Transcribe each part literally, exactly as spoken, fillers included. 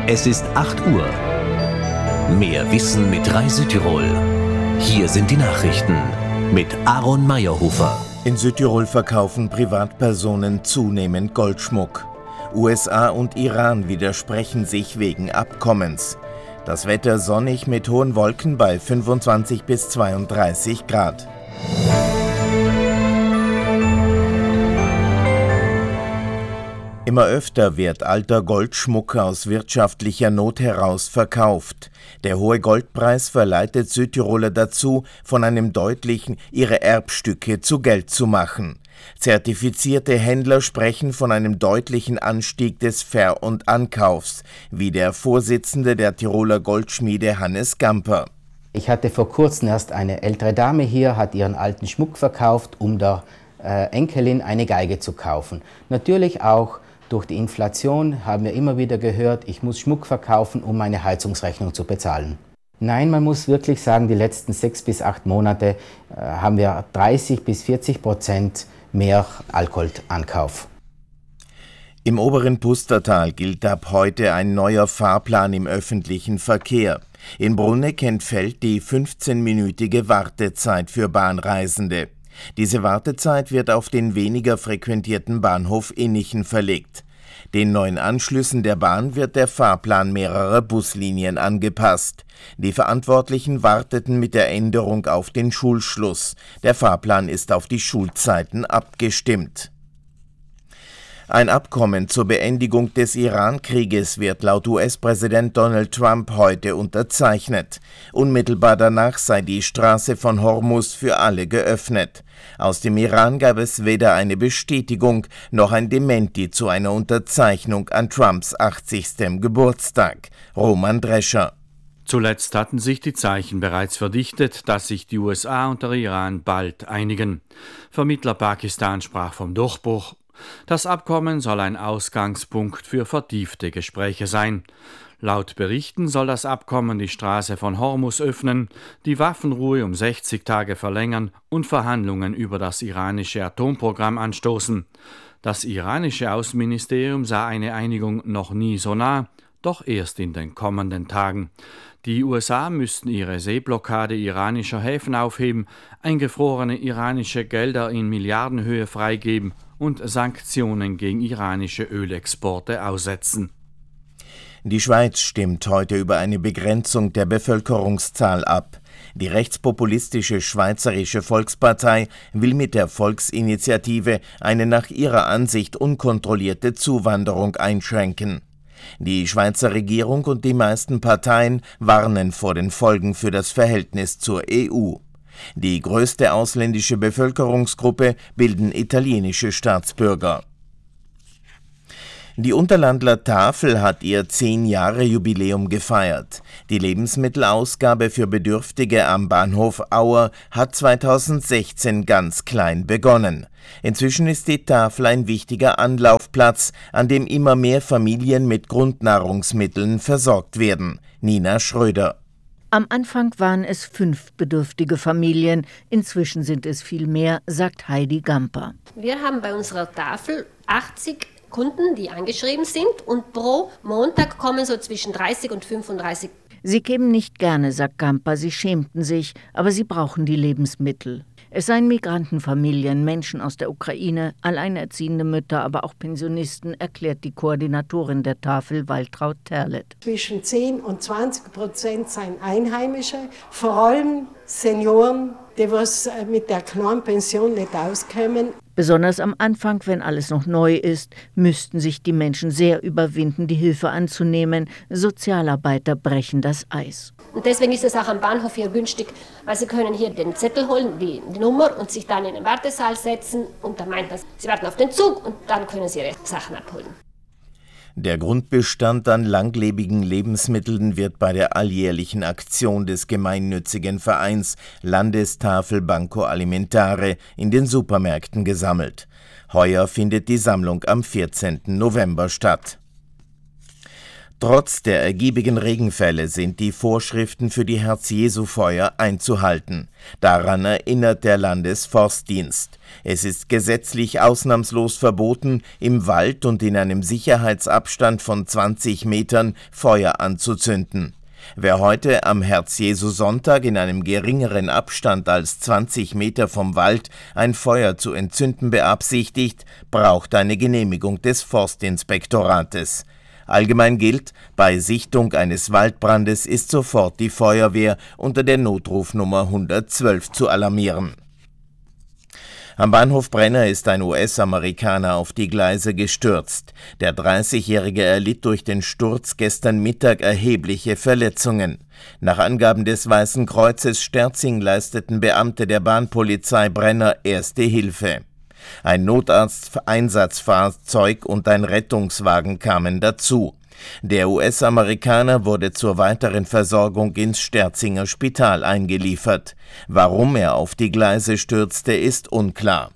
Es ist acht Uhr. Mehr Wissen mit Reisetirol. Hier sind die Nachrichten mit Aaron Meyerhofer. In Südtirol verkaufen Privatpersonen zunehmend Goldschmuck. U S A und Iran widersprechen sich wegen Abkommens. Das Wetter sonnig mit hohen Wolken bei fünfundzwanzig bis zweiunddreißig Grad. Immer öfter wird alter Goldschmuck aus wirtschaftlicher Not heraus verkauft. Der hohe Goldpreis verleitet Südtiroler dazu, von einem deutlichen ihre Erbstücke zu Geld zu machen. Zertifizierte Händler sprechen von einem deutlichen Anstieg des Ver- und Ankaufs, wie der Vorsitzende der Tiroler Goldschmiede Hannes Gamper. Ich hatte vor kurzem erst eine ältere Dame hier, hat ihren alten Schmuck verkauft, um der äh, Enkelin eine Geige zu kaufen. Natürlich auch durch die Inflation haben wir immer wieder gehört, ich muss Schmuck verkaufen, um meine Heizungsrechnung zu bezahlen. Nein, man muss wirklich sagen, die letzten sechs bis acht Monate äh, haben wir dreißig bis vierzig Prozent mehr Alkoholankauf. Im oberen Pustertal gilt ab heute ein neuer Fahrplan im öffentlichen Verkehr. In Brunneck-Entfeld die fünfzehnminütige Wartezeit für Bahnreisende. Diese Wartezeit wird auf den weniger frequentierten Bahnhof Innichen verlegt. Den neuen Anschlüssen der Bahn wird der Fahrplan mehrerer Buslinien angepasst. Die Verantwortlichen warteten mit der Änderung auf den Schulschluss. Der Fahrplan ist auf die Schulzeiten abgestimmt. Ein Abkommen zur Beendigung des Iran-Krieges wird laut U S-Präsident Donald Trump heute unterzeichnet. Unmittelbar danach sei die Straße von Hormuz für alle geöffnet. Aus dem Iran gab es weder eine Bestätigung noch ein Dementi zu einer Unterzeichnung an Trumps achtzigstem Geburtstag. Roman Drescher. Zuletzt hatten sich die Zeichen bereits verdichtet, dass sich die U S A und der Iran bald einigen. Vermittler Pakistan sprach vom Durchbruch. Das Abkommen soll ein Ausgangspunkt für vertiefte Gespräche sein. Laut Berichten soll das Abkommen die Straße von Hormuz öffnen, die Waffenruhe um sechzig Tage verlängern und Verhandlungen über das iranische Atomprogramm anstoßen. Das iranische Außenministerium sah eine Einigung noch nie so nah, doch erst in den kommenden Tagen. Die U S A müssten ihre Seeblockade iranischer Häfen aufheben, eingefrorene iranische Gelder in Milliardenhöhe freigeben und Sanktionen gegen iranische Ölexporte aussetzen. Die Schweiz stimmt heute über eine Begrenzung der Bevölkerungszahl ab. Die rechtspopulistische Schweizerische Volkspartei will mit der Volksinitiative eine nach ihrer Ansicht unkontrollierte Zuwanderung einschränken. Die Schweizer Regierung und die meisten Parteien warnen vor den Folgen für das Verhältnis zur E U. Die größte ausländische Bevölkerungsgruppe bilden italienische Staatsbürger. Die Unterlandler Tafel hat ihr zehn-Jahre-Jubiläum gefeiert. Die Lebensmittelausgabe für Bedürftige am Bahnhof Auer hat zweitausendsechzehn ganz klein begonnen. Inzwischen ist die Tafel ein wichtiger Anlaufplatz, an dem immer mehr Familien mit Grundnahrungsmitteln versorgt werden. Nina Schröder. Am Anfang waren es fünf bedürftige Familien, inzwischen sind es viel mehr, sagt Heidi Gamper. Wir haben bei unserer Tafel achtzig Kunden, die angeschrieben sind, und pro Montag kommen so zwischen dreißig und fünfunddreißig. Sie kämen nicht gerne, sagt Gamper, sie schämten sich, aber sie brauchen die Lebensmittel. Es seien Migrantenfamilien, Menschen aus der Ukraine, alleinerziehende Mütter, aber auch Pensionisten, erklärt die Koordinatorin der Tafel, Waltraud Terlet. Zwischen zehn und zwanzig Prozent seien Einheimische, vor allem Senioren, die was mit der kleinen Pension nicht auskommen. Besonders am Anfang, wenn alles noch neu ist, müssten sich die Menschen sehr überwinden, die Hilfe anzunehmen. Sozialarbeiter brechen das Eis. Und deswegen ist es auch am Bahnhof hier günstig, weil Sie können hier den Zettel holen, die Nummer, und sich dann in den Wartesaal setzen. Und dann meint das, Sie warten auf den Zug und dann können Sie Ihre Sachen abholen. Der Grundbestand an langlebigen Lebensmitteln wird bei der alljährlichen Aktion des gemeinnützigen Vereins Landestafel Banco Alimentare in den Supermärkten gesammelt. Heuer findet die Sammlung am vierzehnten November statt. Trotz der ergiebigen Regenfälle sind die Vorschriften für die Herz-Jesu-Feuer einzuhalten. Daran erinnert der Landesforstdienst. Es ist gesetzlich ausnahmslos verboten, im Wald und in einem Sicherheitsabstand von zwanzig Metern Feuer anzuzünden. Wer heute am Herz-Jesu-Sonntag in einem geringeren Abstand als zwanzig Meter vom Wald ein Feuer zu entzünden beabsichtigt, braucht eine Genehmigung des Forstinspektorates. Allgemein gilt, bei Sichtung eines Waldbrandes ist sofort die Feuerwehr unter der Notrufnummer hundertzwölf zu alarmieren. Am Bahnhof Brenner ist ein U S-Amerikaner auf die Gleise gestürzt. Der dreißigjährige erlitt durch den Sturz gestern Mittag erhebliche Verletzungen. Nach Angaben des Weißen Kreuzes Sterzing leisteten Beamte der Bahnpolizei Brenner Erste Hilfe. Ein Notarzteinsatzfahrzeug und ein Rettungswagen kamen dazu. Der U S-Amerikaner wurde zur weiteren Versorgung ins Sterzinger Spital eingeliefert. Warum er auf die Gleise stürzte, ist unklar.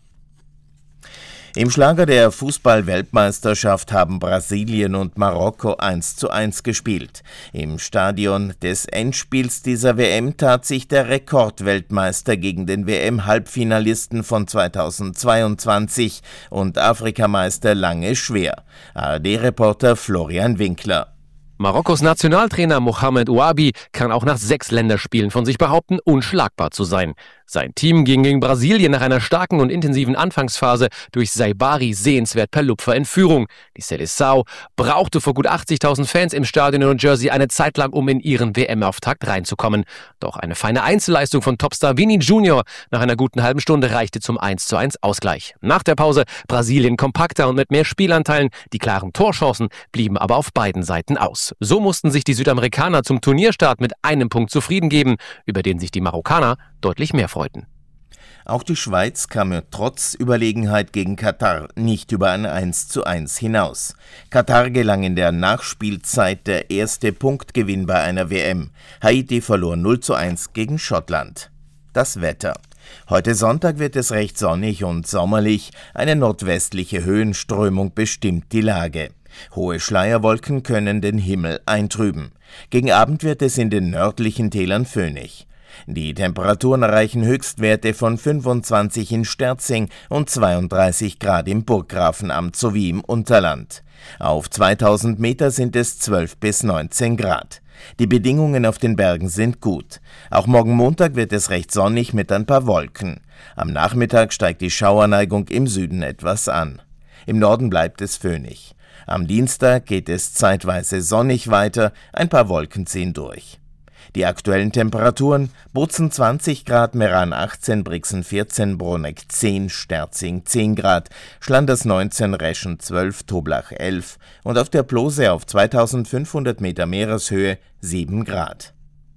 Im Schlager der Fußball-Weltmeisterschaft haben Brasilien und Marokko eins zu eins gespielt. Im Stadion des Endspiels dieser W M tat sich der Rekordweltmeister gegen den W M-Halbfinalisten von zweitausendzweiundzwanzig und Afrikameister lange schwer. A R D-Reporter Florian Winkler. Marokkos Nationaltrainer Mohamed Ouabi kann auch nach sechs Länderspielen von sich behaupten, unschlagbar zu sein. Sein Team ging gegen Brasilien nach einer starken und intensiven Anfangsphase durch Saibari sehenswert per Lupfer in Führung. Die Seleção brauchte vor gut achtzigtausend Fans im Stadion in New Jersey eine Zeit lang, um in ihren W M-Auftakt reinzukommen. Doch eine feine Einzelleistung von Topstar Vini Junior nach einer guten halben Stunde reichte zum eins zu eins Ausgleich. Nach der Pause Brasilien kompakter und mit mehr Spielanteilen. Die klaren Torchancen blieben aber auf beiden Seiten aus. So mussten sich die Südamerikaner zum Turnierstart mit einem Punkt zufrieden geben, über den sich die Marokkaner deutlich mehr freuten. Auch die Schweiz kam trotz Überlegenheit gegen Katar nicht über ein eins zu eins hinaus. Katar gelang in der Nachspielzeit der erste Punktgewinn bei einer W M. Haiti verlor null zu eins gegen Schottland. Das Wetter. Heute Sonntag wird es recht sonnig und sommerlich. Eine nordwestliche Höhenströmung bestimmt die Lage. Hohe Schleierwolken können den Himmel eintrüben. Gegen Abend wird es in den nördlichen Tälern föhnig. Die Temperaturen erreichen Höchstwerte von fünfundzwanzig in Sterzing und zweiunddreißig Grad im Burggrafenamt sowie im Unterland. Auf zweitausend Meter sind es zwölf bis neunzehn Grad. Die Bedingungen auf den Bergen sind gut. Auch morgen Montag wird es recht sonnig mit ein paar Wolken. Am Nachmittag steigt die Schauerneigung im Süden etwas an. Im Norden bleibt es föhnig. Am Dienstag geht es zeitweise sonnig weiter, ein paar Wolken ziehen durch. Die aktuellen Temperaturen: Bozen zwanzig Grad, Meran achtzehn, Brixen vierzehn, Bruneck zehn, Sterzing zehn Grad, Schlanders neunzehn, Reschen zwölf, Toblach elf und auf der Plose auf zweitausendfünfhundert Meter Meereshöhe sieben Grad.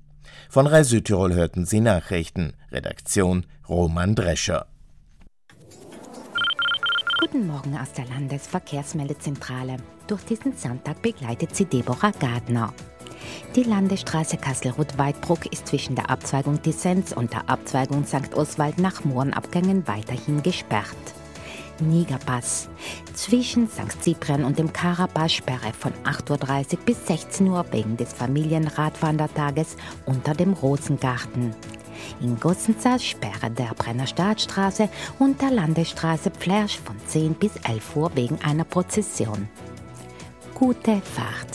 Von Rai Südtirol hörten Sie Nachrichten. Redaktion Roman Drescher. Guten Morgen aus der Landesverkehrsmeldezentrale. Durch diesen Sonntag begleitet sie Deborah Gardner. Die Landesstraße Kassel-Ruth-Weidbruck ist zwischen der Abzweigung Dissens und der Abzweigung Sankt Oswald nach Mohrenabgängen weiterhin gesperrt. Nigerpass. Zwischen Sankt Cyprian und dem Karapass Sperre von acht Uhr dreißig bis sechzehn Uhr wegen des Familienradwandertages unter dem Rosengarten. In Gossensee Sperre der Brenner Staatsstraße und der Landesstraße Pflersch von zehn bis elf Uhr wegen einer Prozession. Gute Fahrt!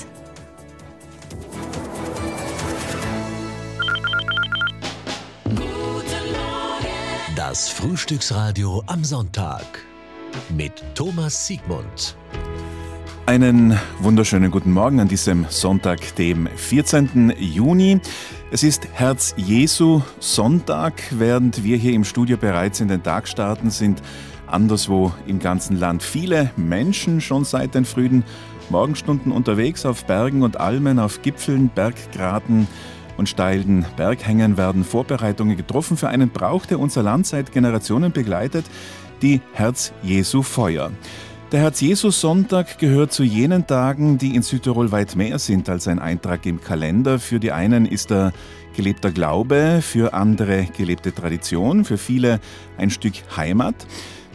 Das Frühstücksradio am Sonntag mit Thomas Siegmund. Einen wunderschönen guten Morgen an diesem Sonntag, dem vierzehnten Juni. Es ist Herz-Jesu-Sonntag. Während wir hier im Studio bereits in den Tag starten, sind anderswo im ganzen Land viele Menschen schon seit den frühen Morgenstunden unterwegs. Auf Bergen und Almen, auf Gipfeln, Berggraten und steilen Berghängen werden Vorbereitungen getroffen für einen Brauch, der unser Land seit Generationen begleitet, die Herz-Jesu-Feuer. Der Herz-Jesu-Sonntag gehört zu jenen Tagen, die in Südtirol weit mehr sind als ein Eintrag im Kalender. Für die einen ist er gelebter Glaube, für andere gelebte Tradition, für viele ein Stück Heimat.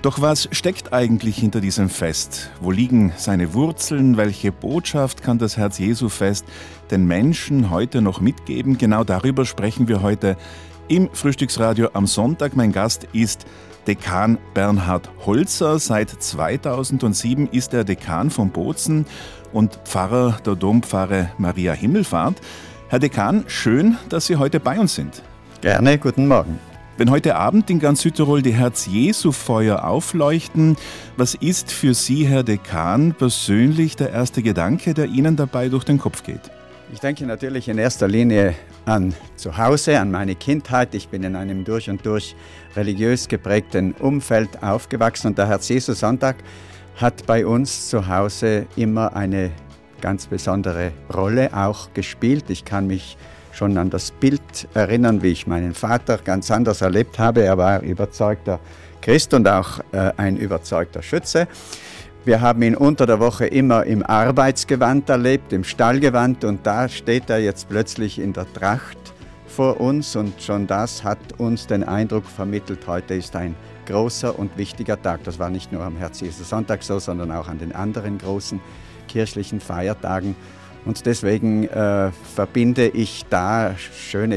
Doch was steckt eigentlich hinter diesem Fest? Wo liegen seine Wurzeln? Welche Botschaft kann das Herz-Jesu-Fest den Menschen heute noch mitgeben? Genau darüber sprechen wir heute im Frühstücksradio am Sonntag. Mein Gast ist Dekan Bernhard Holzer. Seit zweitausendsieben ist er Dekan von Bozen und Pfarrer der Dompfarre Maria Himmelfahrt. Herr Dekan, schön, dass Sie heute bei uns sind. Gerne, guten Morgen. Wenn heute Abend in ganz Südtirol die Herz-Jesu-Feuer aufleuchten, was ist für Sie, Herr Dekan, persönlich der erste Gedanke, der Ihnen dabei durch den Kopf geht? Ich denke natürlich in erster Linie an zu Hause, an meine Kindheit. Ich bin in einem durch und durch religiös geprägten Umfeld aufgewachsen und der Herz-Jesu-Sonntag hat bei uns zu Hause immer eine ganz besondere Rolle auch gespielt. Ich kann mich schon an das Bild erinnern, wie ich meinen Vater ganz anders erlebt habe. Er war überzeugter Christ und auch äh, ein überzeugter Schütze. Wir haben ihn unter der Woche immer im Arbeitsgewand erlebt, im Stallgewand, und da steht er jetzt plötzlich in der Tracht vor uns und schon das hat uns den Eindruck vermittelt, heute ist ein großer und wichtiger Tag. Das war nicht nur am Herz-Jesu-Sonntag so, sondern auch an den anderen großen kirchlichen Feiertagen. Und deswegen äh, verbinde ich da schöne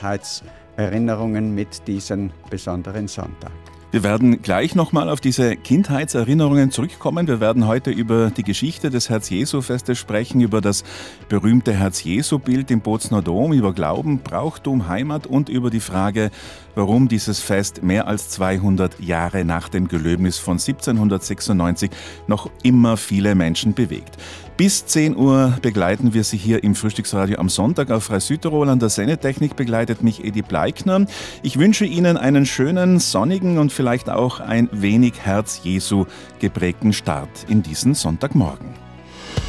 Kindheitserinnerungen mit diesem besonderen Sonntag. Wir werden gleich nochmal auf diese Kindheitserinnerungen zurückkommen. Wir werden heute über die Geschichte des Herz-Jesu-Festes sprechen, über das berühmte Herz-Jesu-Bild im Bozener Dom, über Glauben, Brauchtum, Heimat und über die Frage, warum dieses Fest mehr als zweihundert Jahre nach dem Gelöbnis von siebzehnhundertsechsundneunzig noch immer viele Menschen bewegt. Bis zehn Uhr begleiten wir Sie hier im Frühstücksradio am Sonntag auf Frei Südtirol. An der Sendetechnik begleitet mich Edi Bleikner. Ich wünsche Ihnen einen schönen, sonnigen und vielleicht auch ein wenig Herz-Jesu geprägten Start in diesen Sonntagmorgen.